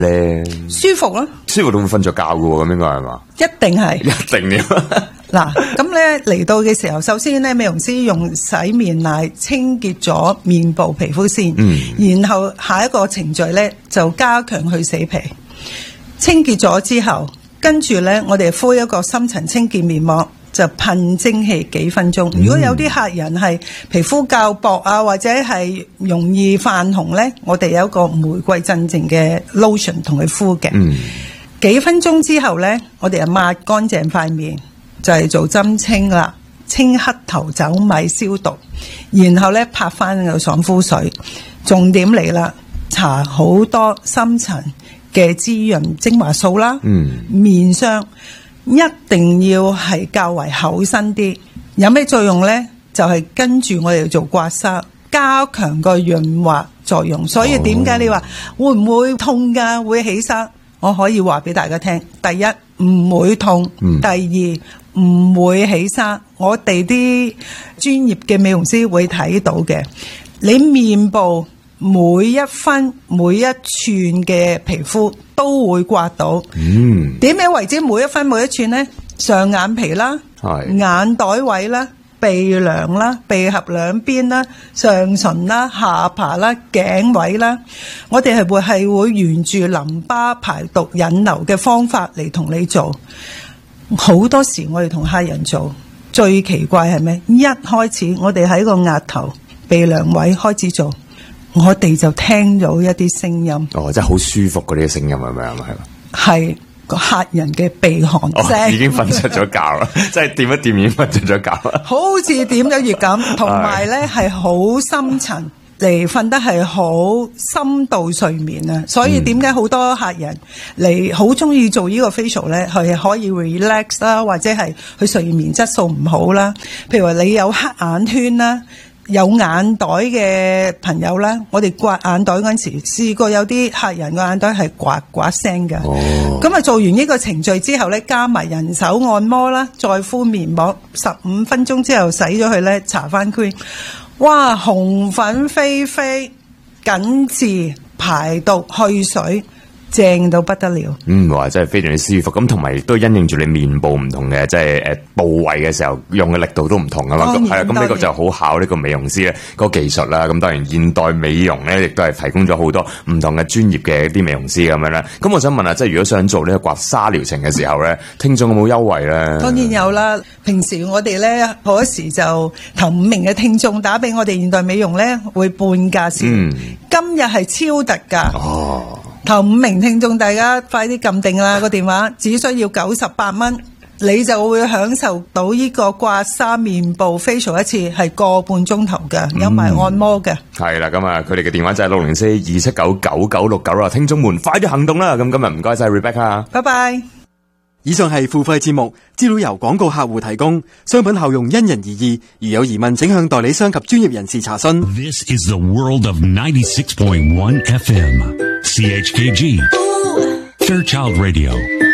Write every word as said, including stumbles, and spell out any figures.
咧？ 舒服咯， 舒服到會瞓着覺噶喎，咁應該係嘛？ 一定係， 一定要。 嗱，咁咧嚟到嘅時候，首先咧美容師用洗面奶清潔咗面部皮膚先，嗯，然後下一個程序咧就加強去死皮。清潔咗之後，跟住咧我哋敷一個深層清潔面膜，就噴蒸氣幾分鐘。如果有啲客人係皮膚較薄啊，或者係容易泛紅咧，我哋有一個玫瑰鎮靜嘅 lotion 同佢敷嘅。嗯，幾分鐘之後咧，我哋就抹乾淨塊面。就係做針清啦，清黑頭酒米消毒，然後咧拍翻個爽膚水。重點嚟啦，搽好多深層嘅滋潤精華素啦。嗯，面霜一定要係較為厚身啲。有咩作用咧？就係、是、跟住我哋做刮痧，加強個潤滑作用。所以點解你話會唔會痛㗎？會起痧？我可以話俾大家聽，第一唔會痛，嗯、第二。唔會起痧，我哋啲專業嘅美容師會睇到嘅。你面部每一分每一寸嘅皮膚都會刮到。嗯，點樣為之每一分每一寸呢？上眼皮啦，眼袋位啦，鼻梁啦，鼻合兩邊啦，上唇啦，下巴啦，頸位啦，我哋係會係會沿住淋巴排毒引流嘅方法嚟同你做。好多時我哋同客人做最奇怪係咩？一開始我哋喺個額頭鼻梁位開始做，我哋就聽到一啲聲音。哦，真係好舒服嗰啲聲音係咪啊？係個客人嘅鼻鼾聲。哦，已經瞓着咗覺啦，即係掂一掂已經瞓着咗覺啦。好似點咗穴咁，同埋咧係好深層。嚟瞓得係好深度睡眠啊，所以點解好多客人嚟好中意做呢個 facial 咧？係可以 relax 啦，或者係佢睡眠質素唔好啦。譬如話你有黑眼圈啦，有眼袋嘅朋友啦，我哋刮眼袋嗰陣時，試過有啲客人個眼袋係刮刮聲嘅。哦，咁啊做完呢個程序之後咧，加埋人手按摩啦，再敷面膜，十五分鐘之後洗咗佢咧，搽翻 cream。哇！紅粉飛飛，緊緻排毒去水，正到不得了。嗯，哇！真係非常之舒服。咁同埋亦都因應住你面部唔同嘅即係誒部位嘅時候，用嘅力度都唔同啊嘛。係啊，咁呢個就好考呢個美容師咧個技術啦。咁當然現代美容咧，亦都係提供咗好多唔同嘅專業嘅一啲美容師咁樣啦。咁我想問下，即係如果想做呢個刮痧療程嘅時候咧，聽眾有冇優惠咧？當然有啦。平時我哋咧好多時就頭五名嘅聽眾打俾我哋現代美容咧會半價先。嗯，今日係超特價。哦。頭五名聽眾，大家快啲撳定啦個電話，只需要九十八蚊，你就會享受到呢個刮痧面部 facial 一次係個半鐘頭嘅，有埋按摩嘅。係啦，咁啊，佢哋嘅電話就係六零四二七九九九六九啦，聽眾們快啲行動啦！咁今日唔該晒 Rebecca， 拜拜。以上係付費節目，資料由廣告客戶提供，商品效用因人而異，如有疑問請向代理商及專業人士查詢。This is the world of ninety-six point one F M C H K G Fairchild Radio。